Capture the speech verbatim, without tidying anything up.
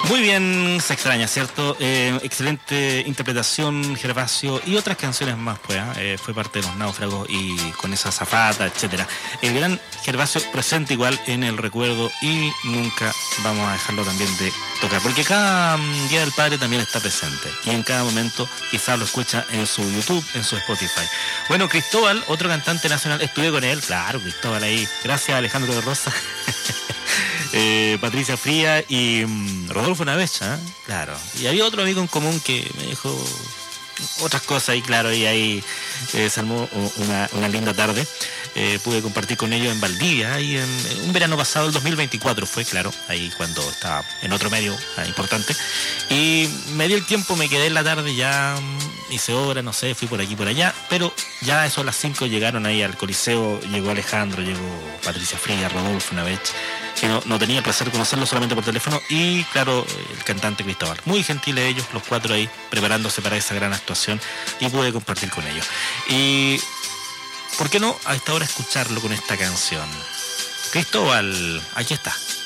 Muy bien, se extraña, ¿cierto? Eh, excelente interpretación, Gervasio, y otras canciones más, pues, ¿eh? Eh, fue parte de Los Náufragos y con esa zafata, etcétera. El gran Gervasio presente igual en el recuerdo y nunca vamos a dejarlo también de tocar, porque cada um, Día del Padre también está presente y en cada momento quizás lo escucha en su YouTube, en su Spotify. Bueno, Cristóbal, otro cantante nacional, estuve con él, claro, Cristóbal ahí, gracias a Alejandro de Rosa. Eh, Patricia Fría y um, Rodolfo Navecha, ¿eh? Claro. Y había otro amigo en común que me dijo otras cosas y claro, y ahí eh, se armó una, una linda tarde. Eh, pude compartir con ellos en Valdivia y en, en un verano pasado, el dos mil veinticuatro fue, claro, ahí cuando estaba en otro medio eh, importante. Y me dio el tiempo, me quedé en la tarde, ya um, hice obra, no sé, fui por aquí por allá, pero ya eso a las cinco llegaron ahí al Coliseo, llegó Alejandro, llegó Patricia Fría, Rodolfo Navecha, que no, no tenía el placer de conocerlo solamente por teléfono, y claro, el cantante Cristóbal. Muy gentiles ellos, los cuatro ahí, preparándose para esa gran actuación, y pude compartir con ellos. Y, ¿por qué no a esta hora escucharlo con esta canción? Cristóbal, aquí está.